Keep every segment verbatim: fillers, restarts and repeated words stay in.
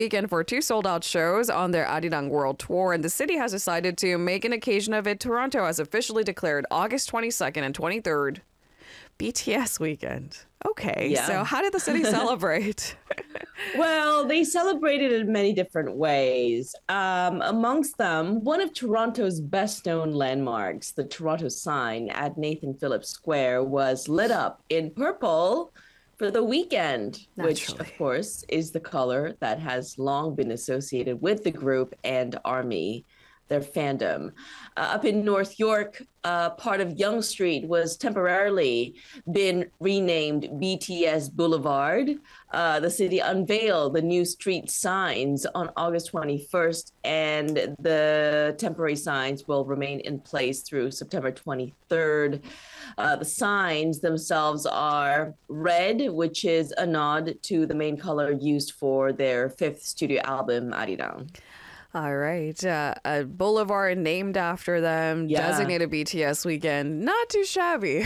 Weekend for two sold-out shows on their Arirang World Tour, and the city has decided to make an occasion of it. Toronto has officially declared August twenty-second and twenty-third B T S weekend. Okay, Yeah. so how did the city celebrate? Well, they celebrated in many different ways. Um, amongst them, one of Toronto's best-known landmarks, the Toronto sign at Nathan Phillips Square, was lit up in purple for the weekend, which, Naturally. of course, is the color that has long been associated with the group and ARMY, their fandom. Uh, up in North York, uh, part of Yonge Street was temporarily been renamed B T S Boulevard. Uh, the city unveiled the new street signs on August twenty-first, and the temporary signs will remain in place through September twenty-third. Uh, the signs themselves are red, which is a nod to the main color used for their fifth studio album, Arirang. All right, uh, a boulevard named after them, Yeah. designated B T S weekend. Not too shabby.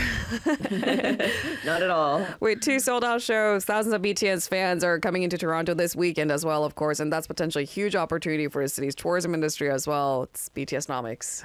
Not at all. With two sold-out shows, thousands of B T S fans are coming into Toronto this weekend as well, of course, and that's potentially a huge opportunity for the city's tourism industry as well. It's B T S nomics.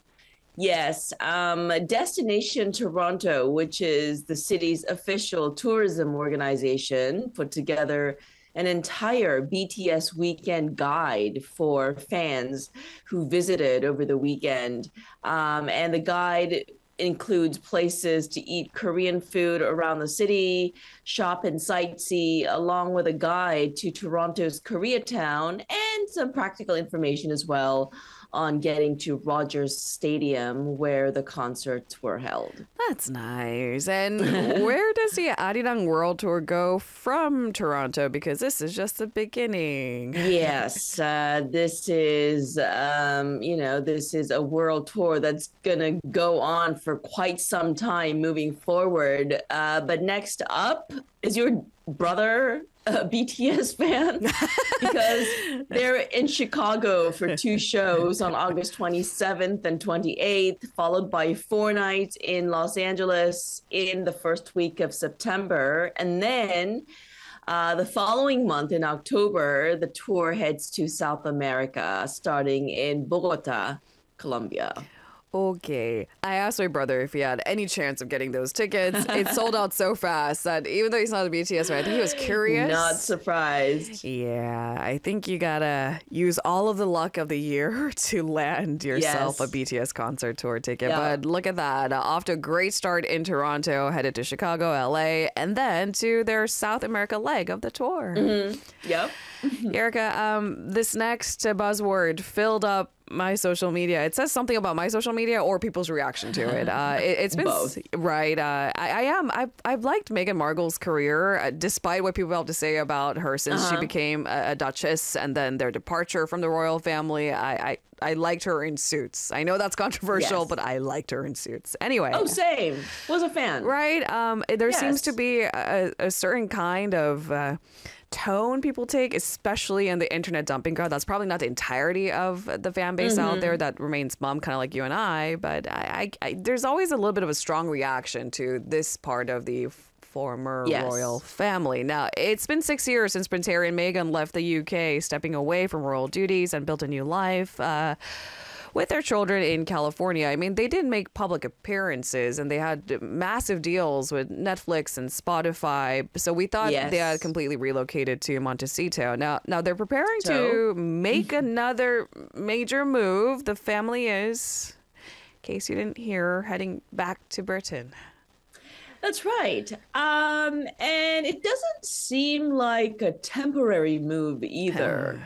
Yes, um, Destination Toronto, which is the city's official tourism organization, put together an entire B T S weekend guide for fans who visited over the weekend. Um, and the guide includes places to eat Korean food around the city, shop and sightsee, along with a guide to Toronto's Koreatown and some practical information as well on getting to Rogers Stadium, where the concerts were held. That's nice. And where does the Arirang World Tour go from Toronto? Because this is just the beginning. Yes, uh, this is, um, you know, this is a world tour that's going to go on for quite some time moving forward. Uh, but next up is your brother, a B T S fan, because they're in Chicago for two shows on August twenty-seventh and twenty-eighth, followed by four nights in Los Angeles in the first week of September. And then uh, the following month in October, the tour heads to South America, starting in Bogota, Colombia. Okay. I asked my brother if he had any chance of getting those tickets. It sold out so fast that even though he's not a B T S fan, I think he was curious. Not surprised. Yeah, I think you gotta use all of the luck of the year to land yourself Yes. a B T S concert tour ticket. Yeah. But look at that. Uh, off to a great start in Toronto, headed to Chicago, L A, and then to their South America leg of the tour. Mm-hmm. Yep. Erica, um, this next uh, buzzword filled up my social media. It says something about my social media or people's reaction to it. Uh, it it's been Both. right. Uh, I, I am. I've, I've liked Meghan Markle's career, uh, despite what people have to say about her since Uh-huh. she became a, a duchess and then their departure from the royal family. I, I, I liked her in Suits. I know that's controversial, Yes. but I liked her in Suits. Anyway. Oh, same. Was a fan. Right. Um, there seems Yes. to be a, a certain kind of uh, tone people take, especially in the internet dumping crowd. That's probably not the entirety of the fan base out there that remains mum, kind of like you and I. But I, I, I, there's always a little bit of a strong reaction to this part of the former Yes. royal family. Now, it's been six years since Prince Harry and Meghan left the U K, stepping away from royal duties and built a new life. Uh, with their children in California. I mean, they did make public appearances and they had massive deals with Netflix and Spotify. So we thought Yes. they had completely relocated to Montecito. Now, now they're preparing So? to make another major move. The family is, in case you didn't hear, heading back to Britain. That's right. Um, and it doesn't seem like a temporary move either.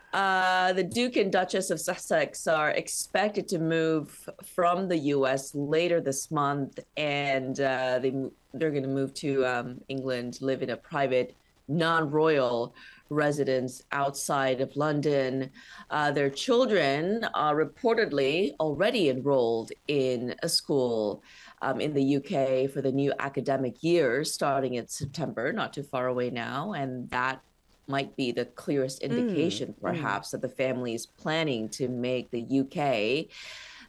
Uh, the Duke and Duchess of Sussex are expected to move from the U S later this month, and uh, they mo- they're going to move to um, England, live in a private, non-royal residence outside of London. Uh, their children are reportedly already enrolled in a school um, in the U K for the new academic year, starting in September, not too far away now, and that might be the clearest indication, perhaps, that the family is planning to make the U K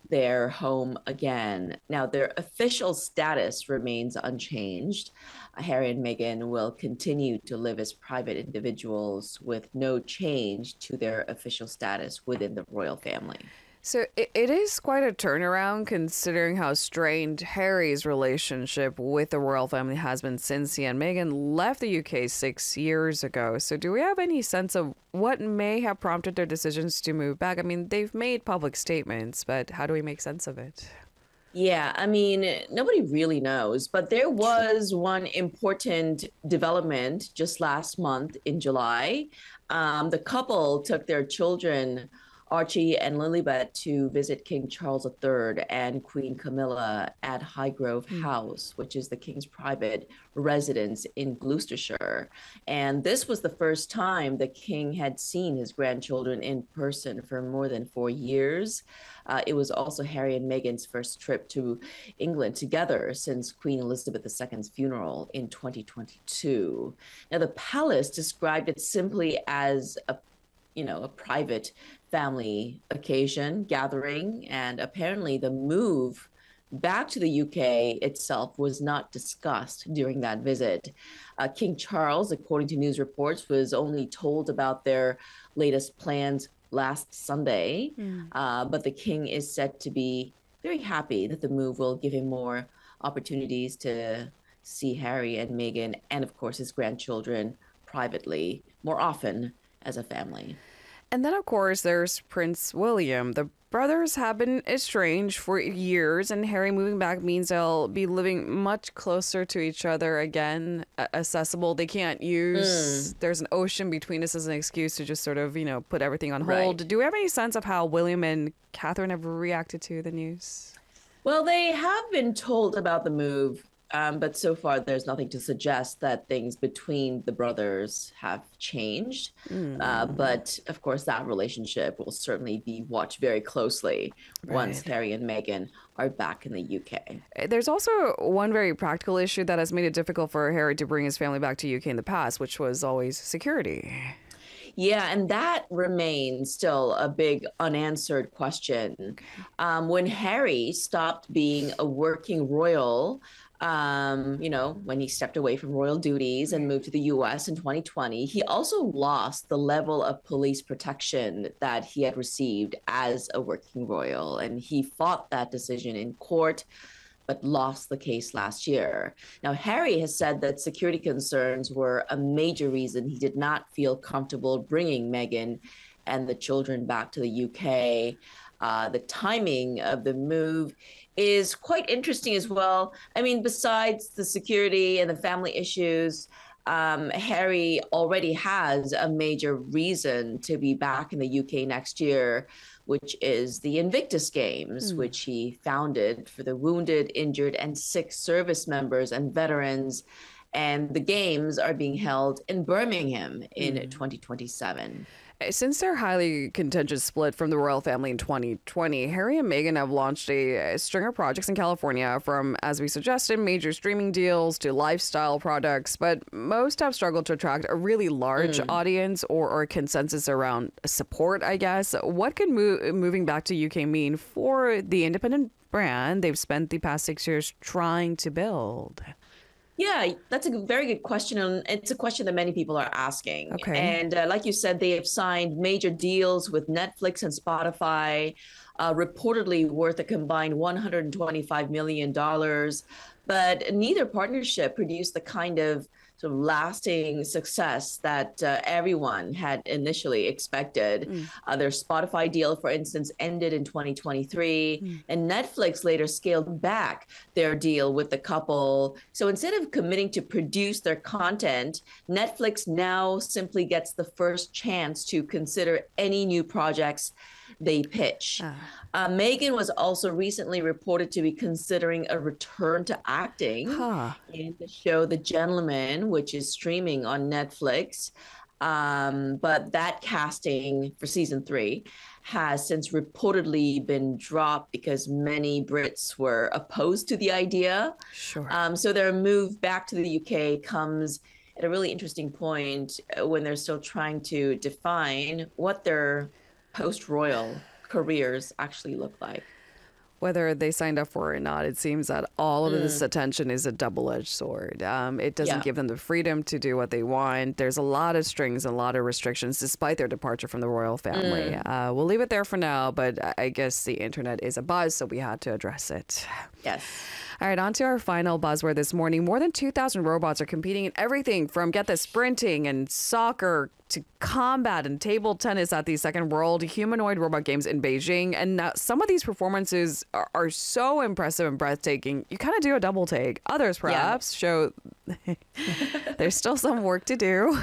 their home again. Now, their official status remains unchanged. Harry and Meghan will continue to live as private individuals with no change to their official status within the royal family. So it, it is quite a turnaround considering how strained Harry's relationship with the royal family has been since he and Meghan left the U K six years ago. So do we have any sense of what may have prompted their decisions to move back? I mean, they've made public statements, but how do we make sense of it? Yeah, I mean, nobody really knows, but there was one important development just last month in July. Um, the couple took their children, Archie and Lilibet, to visit King Charles the Third and Queen Camilla at Highgrove mm. House, which is the king's private residence in Gloucestershire. And this was the first time the king had seen his grandchildren in person for more than four years. Uh, it was also Harry and Meghan's first trip to England together since Queen Elizabeth the Second's funeral in twenty twenty-two. Now, the palace described it simply as a you know, a private family occasion gathering. And apparently the move back to the U K itself was not discussed during that visit. Uh, King Charles, according to news reports, was only told about their latest plans last Sunday. Mm. Uh, but the king is said to be very happy that the move will give him more opportunities to see Harry and Meghan and, of course, his grandchildren privately more often as a family. And then, of course, there's Prince William. The brothers have been estranged for years, and Harry moving back means they'll be living much closer to each other again, accessible. They can't use, mm. there's an ocean between us as an excuse to just sort of, you know, put everything on hold. Right. Do we have any sense of how William and Catherine have reacted to the news? Well, they have been told about the move. Um, but so far, there's nothing to suggest that things between the brothers have changed. Mm. Uh, but of course, that relationship will certainly be watched very closely right. once Harry and Meghan are back in the U K. There's also one very practical issue that has made it difficult for Harry to bring his family back to U K in the past, which was always security. Yeah, and that remains still a big unanswered question. Um, when Harry stopped being a working royal, Um, you know, when he stepped away from royal duties and moved to the U S in twenty twenty, he also lost the level of police protection that he had received as a working royal. And he fought that decision in court, but lost the case last year. Now, Harry has said that security concerns were a major reason he did not feel comfortable bringing Meghan and the children back to the U K. Uh, the timing of the move is quite interesting as well. I mean, besides the security and the family issues, um, Harry already has a major reason to be back in the U K next year, which is the Invictus Games, mm. which he founded for the wounded, injured, and sick service members and veterans. And the games are being held in Birmingham in mm. twenty twenty-seven. Since their highly contentious split from the royal family in twenty twenty, Harry and Meghan have launched a, a string of projects in California, from, as we suggested, major streaming deals to lifestyle products. But most have struggled to attract a really large mm. audience or, or consensus around support, I guess. What could mo- moving back to U K mean for the independent brand they've spent the past six years trying to build? Yeah, that's a very good question. And it's a question that many people are asking. Okay. And uh, like you said, they have signed major deals with Netflix and Spotify, uh, reportedly worth a combined one hundred twenty-five million dollars. But neither partnership produced the kind of sort of lasting success that uh, everyone had initially expected. Mm. Uh, their Spotify deal, for instance, ended in twenty twenty-three, mm. and Netflix later scaled back their deal with the couple. So instead of committing to produce their content, Netflix now simply gets the first chance to consider any new projects they pitch. Uh. Uh, Meghan was also recently reported to be considering a return to acting huh. in the show The Gentleman, which is streaming on Netflix. Um, but that casting for season three has since reportedly been dropped because many Brits were opposed to the idea. Sure. Um, so their move back to the U K comes at a really interesting point when they're still trying to define what their post-royal careers actually look like. whether they signed up for it or not, it seems that all of mm. this attention is a double-edged sword. Um, it doesn't yeah. give them the freedom to do what they want. There's a lot of strings and a lot of restrictions despite their departure from the royal family. Mm. Uh, we'll leave it there for now, but I guess the internet is a buzz, so we had to address it. Yes. All right, on to our final buzzword this morning. More than two thousand robots are competing in everything from, get this, sprinting and soccer to combat and table tennis at the second World Humanoid Robot Games in Beijing. And uh, some of these performances are, are so impressive and breathtaking, you kind of do a double take. Others, perhaps, yeah. show there's still some work to do.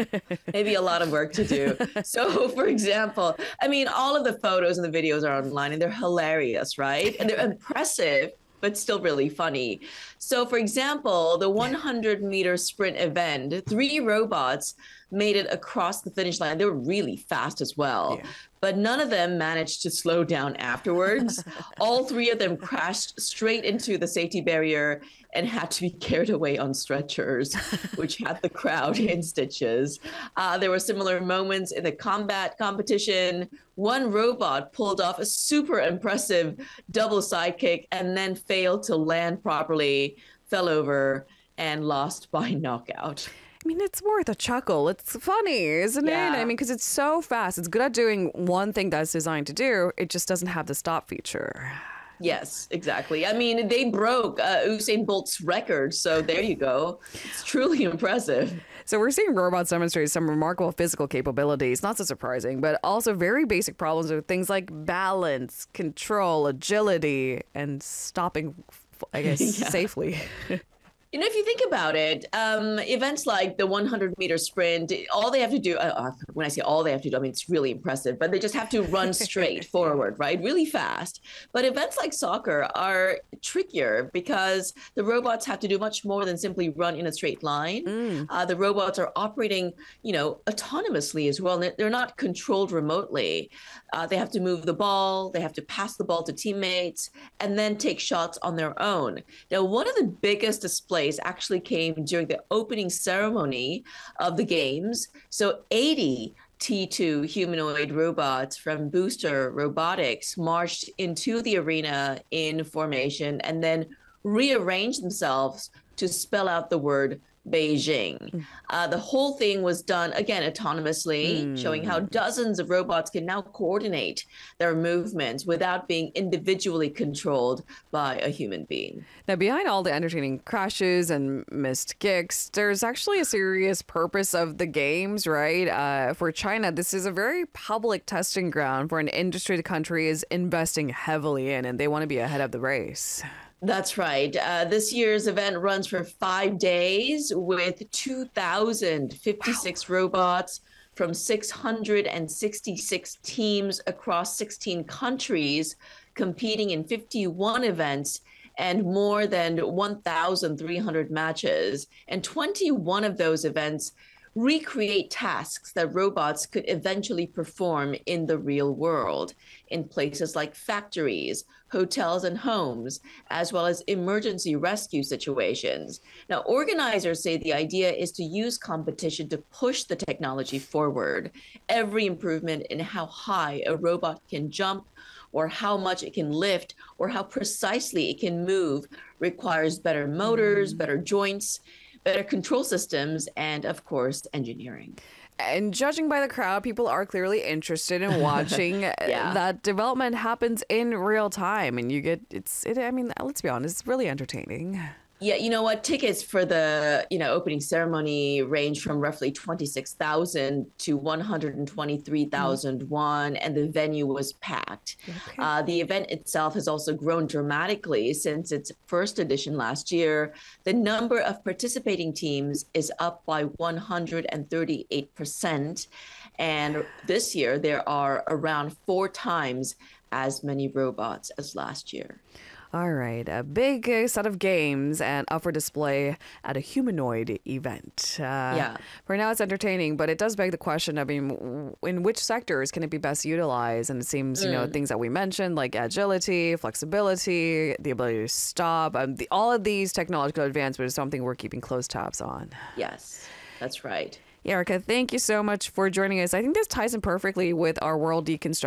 Maybe a lot of work to do. So, for example, I mean, all of the photos and the videos are online, and they're hilarious, right? And they're impressive, but still really funny. So, for example, the one hundred meter sprint event, three robots made it across the finish line. They were really fast as well, yeah. but none of them managed to slow down afterwards. All three of them crashed straight into the safety barrier and had to be carried away on stretchers, which had the crowd in stitches. Uh, there were similar moments in the combat competition. One robot pulled off a super impressive double side kick and then failed to land properly, fell over, and lost by knockout. I mean, it's worth a chuckle. It's funny, isn't yeah. it? I mean, because it's so fast. It's good at doing one thing that's designed to do. It just doesn't have the stop feature. Yes, exactly. I mean, they broke uh, Usain Bolt's record. So there you go. It's truly impressive. So we're seeing robots demonstrate some remarkable physical capabilities. Not so surprising, but also very basic problems with things like balance, control, agility, and stopping, I guess, yeah. safely. You know, if you think about it, um, events like the one hundred meter sprint, all they have to do, uh, when I say all they have to do, I mean, it's really impressive, but they just have to run straight forward, right? Really fast. But events like soccer are trickier because the robots have to do much more than simply run in a straight line. Mm. Uh, the robots are operating, you know, autonomously as well. They're not controlled remotely. Uh, they have to move the ball, they have to pass the ball to teammates, and then take shots on their own. Now, one of the biggest displays actually came during the opening ceremony of the games. So eighty T two humanoid robots from Booster Robotics marched into the arena in formation and then rearranged themselves to spell out the word Beijing. Uh, the whole thing was done, again, autonomously, mm. showing how dozens of robots can now coordinate their movements without being individually controlled by a human being. Now, behind all the entertaining crashes and missed kicks, there's actually a serious purpose of the games, right? Uh, for China, this is a very public testing ground for an industry the country is investing heavily in, and they want to be ahead of the race. That's right. Uh, this year's event runs for five days with two thousand fifty-six wow. robots from six hundred sixty-six teams across sixteen countries competing in fifty-one events and more than one thousand three hundred matches. And twenty-one of those events recreate tasks that robots could eventually perform in the real world in places like factories, hotels, and homes, as well as emergency rescue situations. Now, organizers say the idea is to use competition to push the technology forward. Every improvement in how high a robot can jump, or how much it can lift, or how precisely it can move requires better motors, mm. better joints, better control systems, and of course, engineering. And judging by the crowd, people are clearly interested in watching yeah. that development happens in real time. And you get, it's, it, I mean, let's be honest, it's really entertaining. Yeah, you know what? Tickets for the, you know, opening ceremony range from roughly twenty-six thousand to one hundred twenty-three thousand won, and the venue was packed. Okay. Uh, the event itself has also grown dramatically since its first edition last year. The number of participating teams is up by one hundred thirty-eight percent. And this year, there are around four times as many robots as last year. All right, a big uh, set of games and up for display at a humanoid event. Uh, yeah. For now, it's entertaining, but it does beg the question, I mean, in which sectors can it be best utilized? And it seems, you mm. know, things that we mentioned, like agility, flexibility, the ability to stop, um, the, all of these technological advancements is something we're keeping close tabs on. Yes, that's right. Yeah, Erica, thank you so much for joining us. I think this ties in perfectly with our World Deconstructed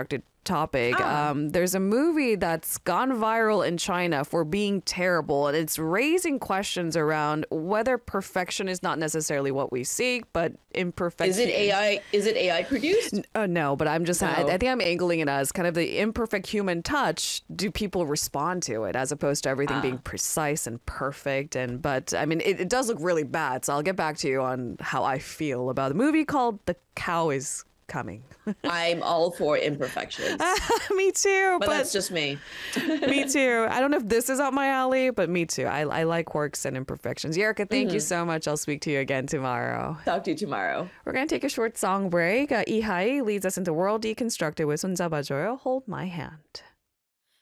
topic. Ah. Um, there's a movie that's gone viral in China for being terrible, and it's raising questions around whether perfection is not necessarily what we seek, but imperfection. Is it A I? Is it A I produced? Uh, no, but I'm just, I, No. I think I'm angling it as kind of the imperfect human touch. Do people respond to it as opposed to everything being precise and perfect? And, but I mean, it, it does look really bad. So I'll get back to you on how I feel about the movie called The Cow is Coming. I'm all for imperfections, Me too. but But, that's just me. me too. I don't know if this is up my alley, but me too. I, I like quirks and imperfections. Yerika, thank you so much. I'll speak to you again tomorrow. Talk to you tomorrow. We're going to take a short song break. Uh, Ihai leads us into World Deconstructed with 손 잡아줘요, Hold My Hand.